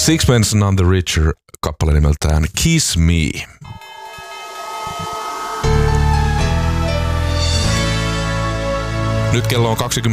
Sixpence None the Richer kappale nimeltään Kiss Me. Nyt kello on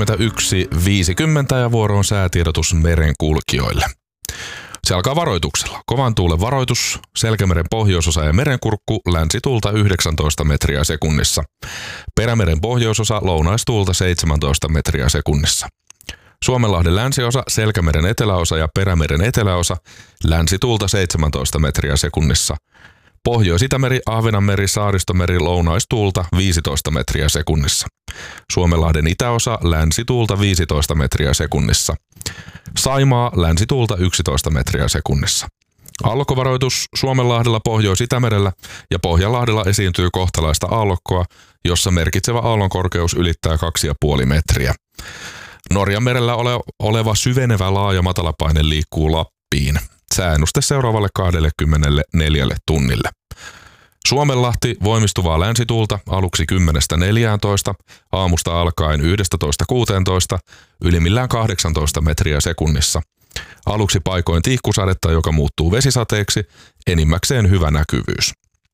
21.50 ja vuoro on säätiedotus merenkulkijoille. Se alkaa varoituksella. Kovan tuulen varoitus, Selkämeren pohjoisosa ja merenkurkku, länsituulta 19 metriä sekunnissa. Perämeren pohjoisosa, lounaistuulta 17 metriä sekunnissa. Suomenlahden länsiosa, Selkämeren eteläosa ja Perämeren eteläosa, länsituulta 17 metriä sekunnissa. Pohjois-Itämeri, Ahvenanmeri, Saaristomeri, lounaistuulta 15 metriä sekunnissa. Suomenlahden itäosa, länsituulta 15 metriä sekunnissa. Saimaa, länsituulta 11 metriä sekunnissa. Aallokkovaroitus Suomenlahdella, Pohjois-Itämerellä ja Pohjanlahdella esiintyy kohtalaista aallokkoa, jossa merkitsevä aallonkorkeus ylittää 2,5 metriä. Norjanmerellä oleva syvenevä laaja matalapaine liikkuu Lappiin. Sääennuste seuraavalle 24 tunnille. Suomenlahti voimistuvaa länsituulta aluksi 10-14, aamusta alkaen 11-16, ylimmillään 18 metriä sekunnissa. Aluksi paikoin tihkusadetta, joka muuttuu vesisateeksi, enimmäkseen hyvä näkyvyys.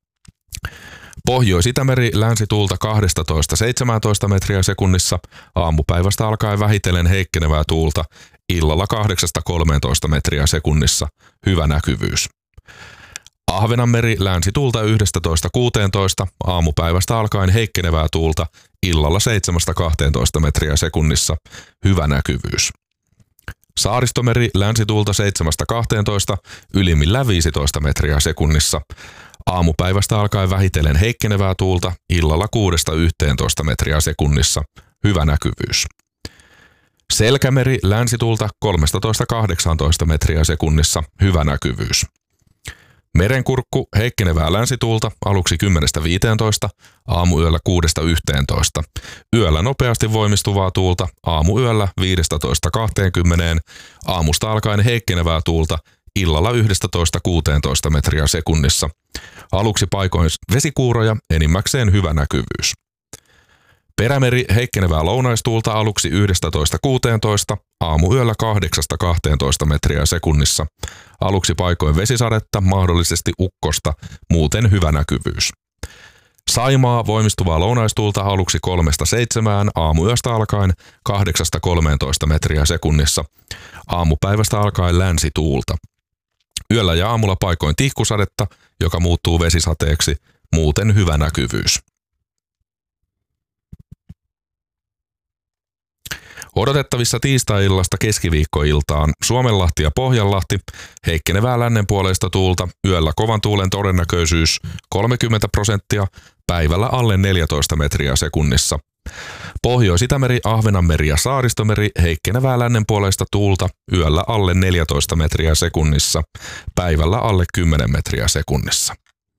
Pohjois-Itämeri länsituulta 12-17 metriä sekunnissa, aamupäivästä alkaen vähitellen heikkenevää tuulta, illalla 8-13 metriä sekunnissa, hyvä näkyvyys. Ahvenanmeri länsituulta 11-16, aamupäivästä alkaen heikkenevää tuulta, illalla 7-12 metriä sekunnissa, hyvä näkyvyys. Saaristomeri länsituulta 7-12, ylimmillään 15 metriä sekunnissa. Aamupäivästä alkaen vähitellen heikkenevää tuulta, illalla 6-11 metriä sekunnissa, hyvä näkyvyys. Selkämeri länsituulta 13-18 metriä sekunnissa, hyvä näkyvyys. Merenkurkku heikkenevää länsituulta aluksi 10-15, aamuyöllä 6-11. Yöllä nopeasti voimistuvaa tuulta, aamuyöllä 15-20, aamusta alkaen heikkenevää tuulta, illalla 11-16 metriä sekunnissa. Aluksi paikoin vesikuuroja, enimmäkseen hyvä näkyvyys. Perämeri heikkenevää lounaistuulta aluksi 11-16, aamuyöllä 8-12 metriä sekunnissa. Aluksi paikoin vesisadetta, mahdollisesti ukkosta, muuten hyvä näkyvyys. Saimaa voimistuvaa lounaistuulta aluksi 3-7, aamuyöstä alkaen 8-13 metriä sekunnissa. Aamupäivästä alkaen länsituulta. Yöllä ja aamulla paikoin tihkusadetta, joka muuttuu vesisateeksi, muuten hyvä näkyvyys. Odotettavissa tiistai-illasta keskiviikkoiltaan Suomenlahti ja Pohjanlahti, heikkenevää lännenpuoleista tuulta, yöllä kovan tuulen todennäköisyys 30%, päivällä alle 14 metriä sekunnissa. Pohjois-Itämeri, Ahvenanmeri ja Saaristomeri, heikkenevää lännenpuoleista tuulta, yöllä alle 14 metriä sekunnissa, päivällä alle 10 metriä sekunnissa.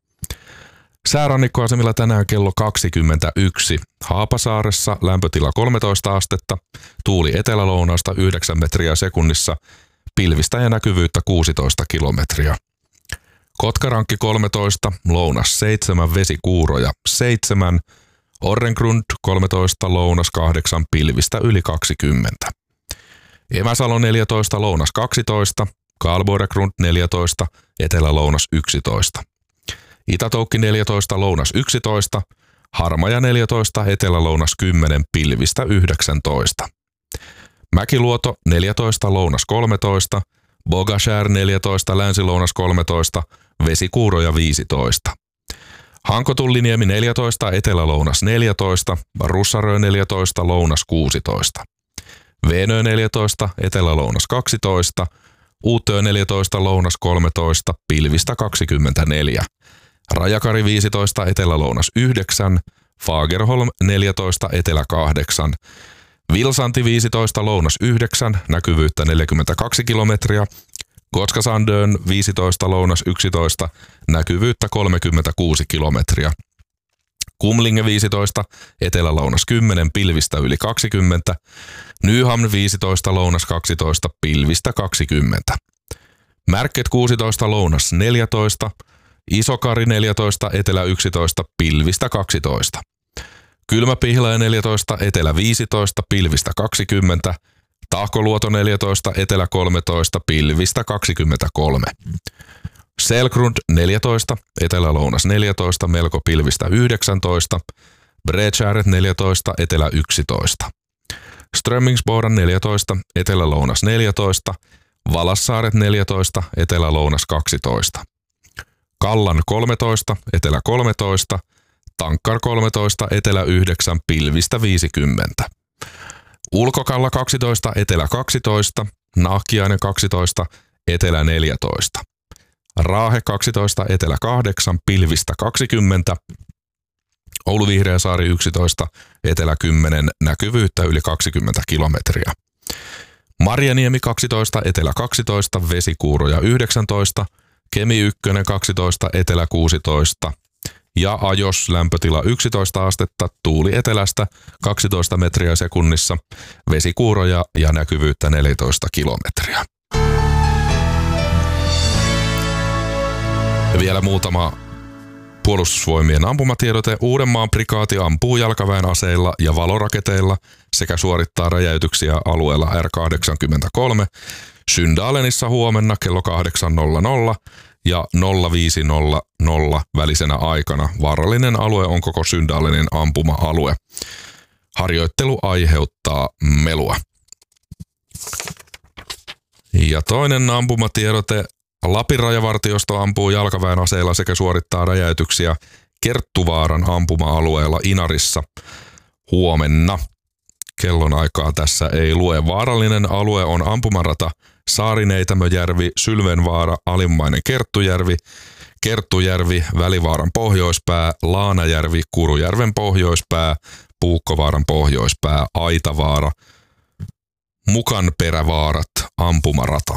Säärannikkoasemilla tänään kello 21. Haapasaaressa lämpötila 13 astetta, tuuli etelälounasta 9 metriä sekunnissa, pilvistä ja näkyvyyttä 16 kilometriä. Kotkarankki 13, lounas 7, vesikuuroja 7, Orrengrund 13, lounas 8, pilvistä yli 20. Emäsalo 14, lounas 12, Karlborgrund 14, etelälounas 11. Itätoukki 14, lounas 11, Harmaja 14, etelälounas 10, pilvistä 19. Mäkiluoto 14, lounas 13, Bogashär 14, länsilounas 13, vesikuuroja 15. Hankotulliniemi 14, etelälounas 14, Russarö 14, lounas 16. Veenö 14, etelälounas 12, Uutö 14, lounas 13, pilvistä 24. Rajakari 15, etelälounas 9, Fagerholm 14, etelä 8, Vilsanti 15, lounas 9, näkyvyyttä 42 kilometriä, Gotskasandön 15, lounas 11, näkyvyyttä 36 kilometriä, Kumlinge 15, etelälounas 10, pilvistä yli 20, Nyhamn 15, lounas 12, pilvistä 20, Märket 16, lounas 14, Isokari 14, etelä 11, pilvistä 12. Kylmäpihlaja 14, etelä 15, pilvistä 20. Tahkoluoto 14, Etelä 13, pilvistä 23. Selgrund 14, Etelä-Lounas 14, melko pilvistä 19. Bredskäret 14, Etelä 11. Strömmingsboden 14, Etelä-Lounas 14. Valassaaret 14, Etelä-Lounas 12. Kallan 13, Etelä 13. Tankkar 13, Etelä 9, pilvistä 50. Ulkokalla 12, Etelä 12. Nahkiainen 12, Etelä 14. Raahe 12, Etelä 8, pilvistä 20. Oulu Vihreäsaari 11, Etelä 10, näkyvyyttä yli 20 kilometriä. Marjaniemi 12, Etelä 12, vesikuuroja 19. Kemi 1 12, Etelä 16. Ja Ajos lämpötila 11 astetta, tuuli etelästä 12 metriä sekunnissa, vesikuuroja ja näkyvyyttä 14 kilometriä. Vielä muutama Puolustusvoimien ampumatiedote. Uudenmaan prikaati ampuu jalkaväen aseilla ja valoraketeilla sekä suorittaa räjäytyksiä alueella R83 Syndalenissa huomenna kello 8.00 ja 05.00 välisenä aikana. Vaarallinen alue on koko Syndalenin ampuma-alue. Harjoittelu aiheuttaa melua. Ja toinen ampumatiedote. Lapin rajavartiosto ampuu jalkaväen aseilla sekä suorittaa räjäytyksiä Kerttuvaaran ampuma-alueella Inarissa huomenna. Kellonaikaa tässä ei lue. Vaarallinen alue on ampumarata Saarineitämöjärvi, Sylvenvaara, Alimmainen Kerttujärvi, Kerttujärvi, Välivaaran pohjoispää, Laanajärvi, Kurujärven pohjoispää, Puukkovaaran pohjoispää, Aitavaara, Mukanperävaarat, ampumarata.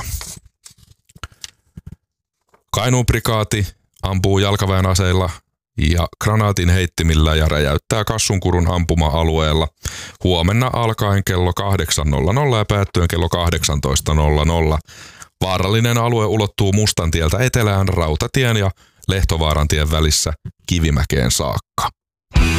Kainuun prikaati ampuu jalkaväen aseilla ja granaatin heittimillä ja räjäyttää Kassunkurun ampuma-alueella huomenna alkaen kello 8.00 ja päättyen kello 18.00. Vaarallinen alue ulottuu Mustantieltä etelään Rautatien ja Lehtovaarantien välissä Kivimäkeen saakka.